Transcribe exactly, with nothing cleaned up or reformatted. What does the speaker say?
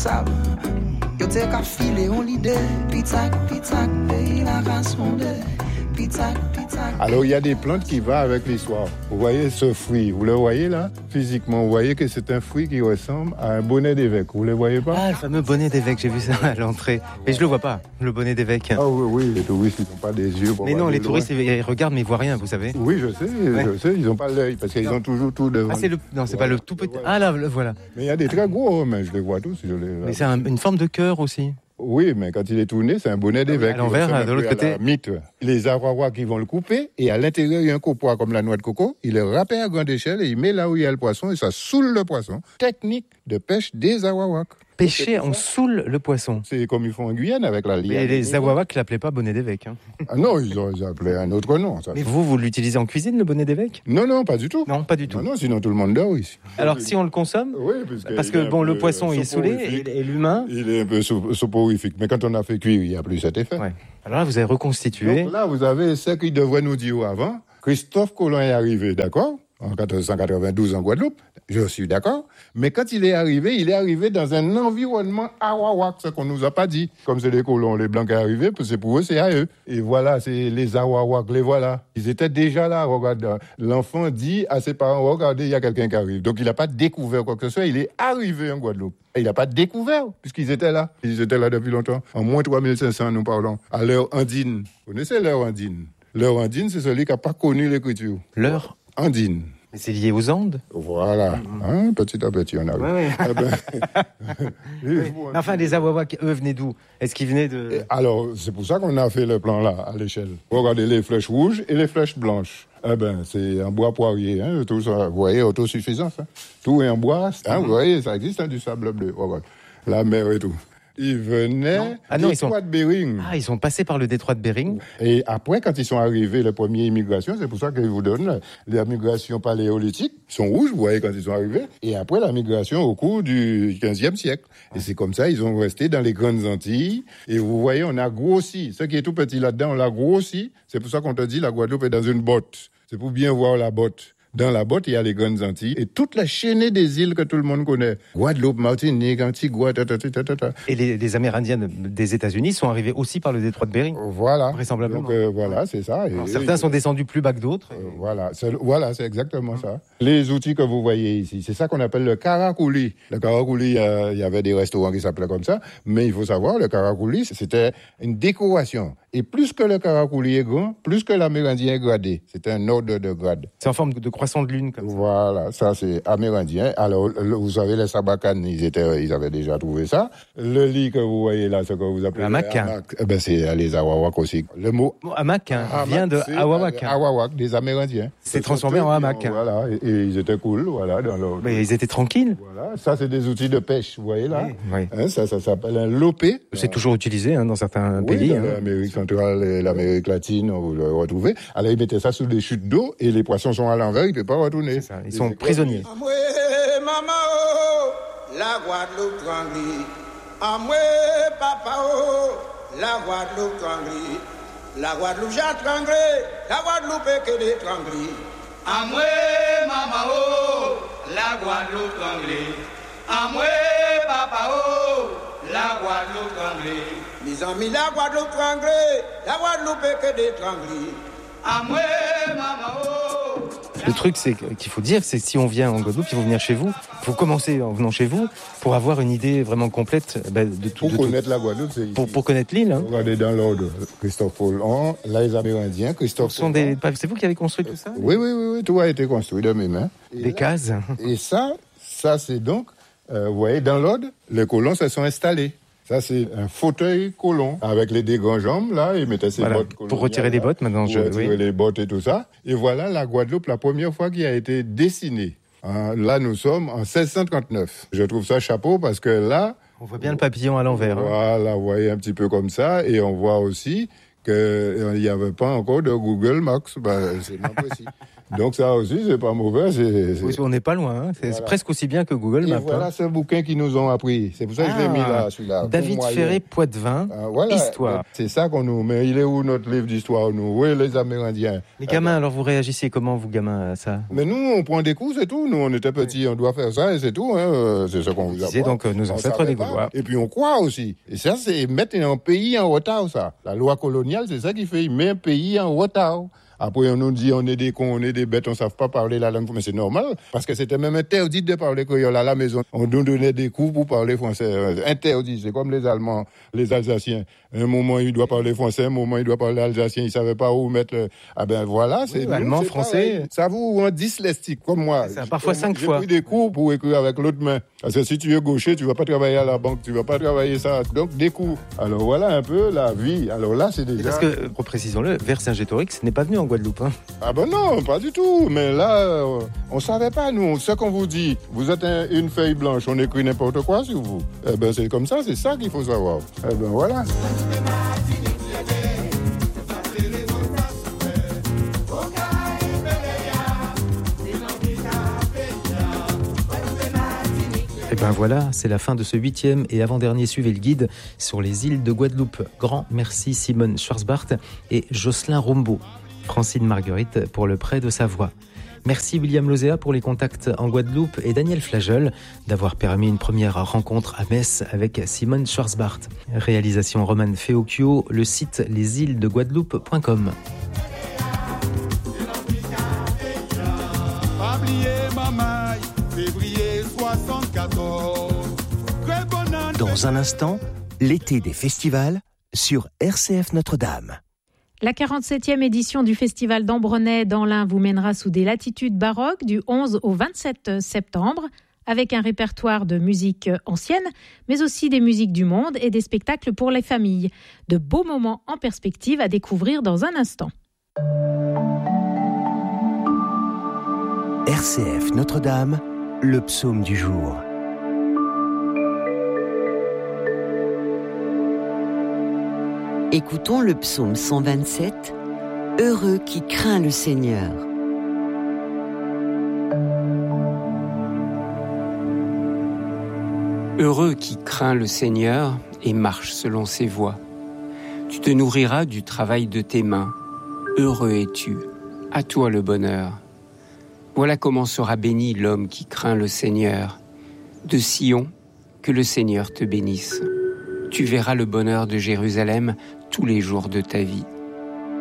sable. Yo te ka file on l'idée, pizza, pizza, pays la race monde. Pizza, pizza. Alors il y a des plantes qui vont avec l'histoire. Vous voyez ce fruit, vous le voyez là, physiquement, vous voyez que c'est un fruit qui ressemble à un bonnet d'évêque. Vous le voyez pas? Ah, le fameux bonnet d'évêque, j'ai vu ça à l'entrée. Mais je le vois pas, le bonnet d'évêque. Ah oui, oui, les touristes ils n'ont pas des yeux. Pour mais non, les loin. touristes ils regardent mais ils voient rien, vous savez. Oui, je sais, ouais. je sais, ils n'ont pas l'œil parce qu'ils non. ont toujours tout devant. Ah c'est le, non, c'est voilà. pas le tout petit. Voilà. Ah là, le voilà. Mais il y a des très gros, mais je les vois tous. Je les... Mais c'est un, une forme de cœur aussi. Oui, mais quand il est tourné, c'est un bonnet d'évêque. À l'envers, de l'autre côté. Mythe. Les Awawa qui vont le couper, et à l'intérieur, il y a un copois comme la noix de coco. Il le râpe à grande échelle et il met là où il y a le poisson et ça saoule le poisson. Technique de pêche des Awawaks. Pêcher, on saoule le poisson. C'est comme ils font en Guyane avec la liane. Mais les Awawaks ne l'appelaient pas bonnet d'évêque. Hein. Ah non, ils, ont, ils appelaient un autre nom. Ça. Mais vous, vous l'utilisez en cuisine, le bonnet d'évêque? Non, non, pas du tout. Non, pas du tout. Non, non, sinon tout le monde dort ici. Alors si on le consomme? Oui, parce que bon, le poisson il est saoulé et, et l'humain il est un peu soporifique. Mais quand on a fait cuire, il n'y a plus cet effet. Ouais. Alors là, vous avez reconstitué. Donc là, vous avez ce qu'il devrait nous dire avant. Christophe Colomb est arrivé, d'accord, en quatorze cent quatre-vingt-douze en Guadeloupe. Je suis d'accord. Mais quand il est arrivé, il est arrivé dans un environnement Awawak, ce qu'on nous a pas dit. Comme c'est les colons, les blancs qui sont arrivés, c'est pour eux, c'est à eux. Et voilà, c'est les Awawak, les voilà. Ils étaient déjà là, regarde. L'enfant dit à ses parents, regardez, il y a quelqu'un qui arrive. Donc il n'a pas découvert quoi que ce soit, il est arrivé en Guadeloupe. Et il n'a pas découvert, puisqu'ils étaient là. Ils étaient là depuis longtemps. En moins trois mille cinq cents, nous parlons. À l'heure andine. Vous connaissez l'heure andine? L'heure andine, c'est celui qui n'a pas connu l'écriture. L'heure andine. Mais c'est lié aux Andes. Voilà. Hein, petit à petit, on arrive. Ouais, ouais. Eh ben, oui. Mais enfin, les Awawaks, eux, venaient d'où? Est-ce qu'ils venaient de... Alors, c'est pour ça qu'on a fait le plan là, à l'échelle. Regardez les flèches rouges et les flèches blanches. Eh ben, c'est en bois poirier, hein, tout ça. Vous voyez, autosuffisance. Hein. Tout est en bois. Hein, mm-hmm. Vous voyez, ça existe, hein, du sable bleu. Regarde. La mer et tout. Ils venaient non. Ah non, du détroit sont... de Bering. Ah, ils sont passés par le détroit de Bering. Et après, quand ils sont arrivés, les premières immigrations, c'est pour ça qu'ils vous donnent les migrations paléolithiques. Ils sont rouges, vous voyez, quand ils sont arrivés. Et après, la migration au cours du quinzième siècle. Et c'est comme ça, ils ont resté dans les grandes Antilles. Et vous voyez, on a grossi. Ce qui est tout petit là-dedans, on l'a grossi. C'est pour ça qu'on te dit, la Guadeloupe est dans une botte. C'est pour bien voir la botte. Dans la botte, il y a les grandes Antilles et toute la chaînée des îles que tout le monde connaît. Guadeloupe, Martinique, Antigua, ta, ta, ta, ta, ta. Et les, les Amérindiens des États-Unis sont arrivés aussi par le détroit de Bering. Voilà. Vraisemblablement. Donc, euh, voilà, c'est ça. Alors, et, certains et, sont descendus plus bas que d'autres. Euh, voilà, c'est, voilà, c'est exactement mmh. ça. Les outils que vous voyez ici, c'est ça qu'on appelle le karakouli. Le karakouli, euh, il y avait des restaurants qui s'appelaient comme ça, mais il faut savoir, le karakouli, c'était une décoration. Et plus que le karakouli est grand, plus que l'amérindien est gradé. C'est un ordre de grade. C'est en forme de croissant de lune, comme ça. Voilà, ça c'est amérindien. Alors, le, vous savez, les sabacanes, ils, étaient, ils avaient déjà trouvé ça. Le lit que vous voyez là, ce que vous appelez... Hamac. Eh ben, c'est les Awawaks aussi. Le mot... Bon, hamac hein, vient de Awawak. Awawak, des Amérindiens. C'est transformé en hamac. Voilà, et, et ils étaient cool, voilà. Dans leur... Mais ils étaient tranquilles. Voilà, ça c'est des outils de pêche, vous voyez là. Oui, oui. Hein, ça, ça s'appelle un lopé. C'est toujours utilisé hein, dans certains oui, pays. Dans hein. l'Amérique centrale et l'Amérique latine, vous le retrouvez. Alors ils mettaient ça sous des chutes d'eau et les poissons sont à l'envers, ils ne peuvent pas retourner. C'est ça, ils sont prisonniers. Amoué, maman, oh, la Guadeloupe tranquille. Amoué, papa, oh, la Guadeloupe tranquille. La Guadeloupe j'attranglé, la Guadeloupe est que des tranquilles. Amoué, maman, oh, la Guadeloupe tranquille. Amoué, papa, oh, la Guadeloupe tranquille. Mes amis, la Guadeloupe tranquille, la Guadeloupe est que des tranquilles. Amoué, maman, oh. Le truc, c'est qu'il faut dire, c'est que si on vient en Guadeloupe, il faut venir chez vous. Il faut commencer en venant chez vous pour avoir une idée vraiment complète bah, de tout. Pour de connaître tout. la Guadeloupe, c'est ici. Pour, pour connaître l'île. Hein. Regardez dans l'ordre. Christophe Colomb, là les Amérindiens, Christophe Ce sont des... C'est vous qui avez construit tout ça? Oui, oui, oui, oui, tout a été construit de mes mains. Et des là, cases. Et ça, ça c'est donc, euh, vous voyez, dans l'ordre, les colons se sont installés. Ça, c'est un fauteuil colon avec les deux grandes jambes, là, ils mettaient ses voilà. bottes. Pour retirer les bottes, maintenant, pour je... retirer oui. les bottes et tout ça. Et voilà la Guadeloupe, la première fois qui a été dessinée. Hein, là, nous sommes en seize cent trente-neuf. Je trouve ça chapeau parce que là... On voit bien le papillon à l'envers. Voilà, hein. vous voyez un petit peu comme ça. Et on voit aussi qu'il n'y avait pas encore de Google Maps. Ben, c'est pas possible. Donc ça aussi, c'est pas mauvais. C'est, c'est... Oui, on n'est pas loin. Hein. C'est Voilà. presque aussi bien que Google Maps. Et voilà hein. ce bouquin qu'ils nous ont appris. C'est pour ça que Ah, je l'ai mis là, celui-là. David Ferré, Poitevin, Ah, voilà. Histoire. C'est ça qu'on nous... Mais il est où notre livre d'histoire, nous? Oui, les Amérindiens. Les gamins, alors vous réagissez comment, vous gamins, à ça? Mais nous, on prend des coups, c'est tout. Nous, on était petits, on doit faire ça et c'est tout. Hein. C'est ce qu'on vous C'est apprend. donc euh, nos On ancêtres savait des pas. Gaulois. Et puis on croit aussi. Et ça, c'est mettre un pays en retard, ça. La loi coloniale, c'est ça qui fait. Il met un pays en retard. Après, on nous dit on est des cons, on est des bêtes, on ne savent pas parler la langue. Mais c'est normal, parce que c'était même interdit de parler créole à la maison. On nous donnait des coups pour parler français. Interdit, c'est comme les Allemands, les Alsaciens. Un moment, il doit parler français, un moment, il doit parler alsacien. Ils ne savaient pas où mettre le... Ah ben voilà, c'est... Oui, nous, allemand, c'est français. pareil. Ça vous rend dyslexique, comme moi. C'est ça, parfois J'ai- cinq j'ai fois. pris des cours pour écrire avec l'autre main. Parce que si tu es gaucher, tu ne vas pas travailler à la banque, tu ne vas pas travailler ça. Donc, des cours. Alors voilà un peu la vie. Alors là, c'est déjà... Parce que, euh, précisons-le, Vercingétorix n'est pas venu en Guadeloupe. Hein. Ah ben non, pas du tout. Mais là, euh, on savait pas, nous. Ce qu'on vous dit, vous êtes un- une feuille blanche, on écrit n'importe quoi sur vous. Eh ben c'est comme ça, c'est ça qu'il faut savoir. Eh ben voilà. Et ben voilà, c'est la fin de ce huitième et avant-dernier Suivez le guide sur les îles de Guadeloupe. Grand merci Simone Schwarzbart et Jocelyn Rombaud. Francine Marguerite pour le prêt de sa voix. Merci William Lozéa pour les contacts en Guadeloupe et Daniel Flagel d'avoir permis une première rencontre à Metz avec Simone Schwarzbart. Réalisation Roman Feocchio, le site les îles de guadeloupe point com. Dans un instant, l'été des festivals sur R C F Notre-Dame. La quarante-septième édition du Festival d'Ambronay dans l'Ain vous mènera sous des latitudes baroques du onze au vingt-sept septembre, avec un répertoire de musique ancienne, mais aussi des musiques du monde et des spectacles pour les familles. De beaux moments en perspective à découvrir dans un instant. R C F Notre-Dame, le psaume du jour. Écoutons le psaume cent vingt-sept, « Heureux qui craint le Seigneur ». Heureux qui craint le Seigneur et marche selon ses voies. Tu te nourriras du travail de tes mains. Heureux es-tu, à toi le bonheur. Voilà comment sera béni l'homme qui craint le Seigneur. De Sion, que le Seigneur te bénisse. Tu verras le bonheur de Jérusalem tous les jours de ta vie.